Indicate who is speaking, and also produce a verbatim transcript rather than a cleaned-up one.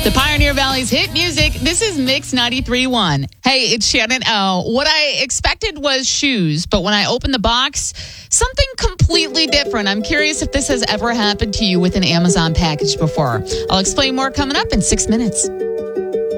Speaker 1: The Pioneer Valley's hit music. This is Mix ninety-three point one. Hey, it's Shannon O. What I expected was shoes, but when I opened the box, something completely different. I'm curious if this has ever happened to you with an Amazon package before. I'll explain more coming up in six minutes.